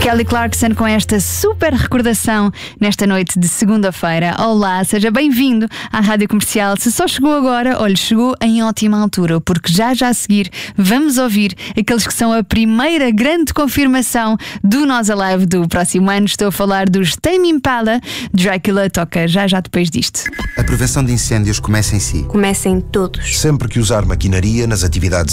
Kelly Clarkson com esta super recordação nesta noite de segunda-feira. Olá, seja bem-vindo à Rádio Comercial. Se só chegou agora, olha, chegou em ótima altura, porque já a seguir vamos ouvir aqueles que são a primeira grande confirmação do Nós Alive do próximo ano. Estou a falar dos Tame Impala. Drácula toca já depois disto. A prevenção de incêndios começa em si. Começa em todos. Sempre que usar maquinaria nas atividades